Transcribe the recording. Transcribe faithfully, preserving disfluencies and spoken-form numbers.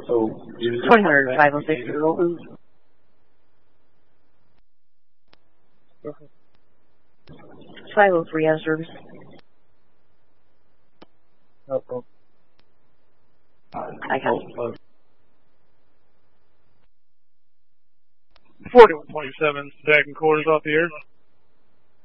So, you twenty hundred, five oh six, roll. five oh three has service. Oh, oh. I got it. Oh, forty-one twenty-seven, stacking quarters off the air.